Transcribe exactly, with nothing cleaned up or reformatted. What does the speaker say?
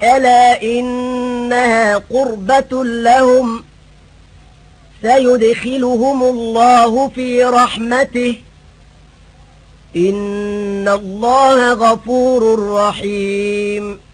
ألا إنها قربة لهم سيدخلهم الله في رحمته إن الله غفور رحيم